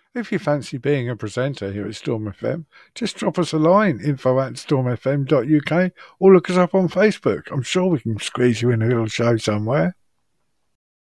If you fancy being a presenter here at Storm FM, just drop us a line, info@stormfm.uk, or look us up on Facebook. I'm sure we can squeeze you in a little show somewhere.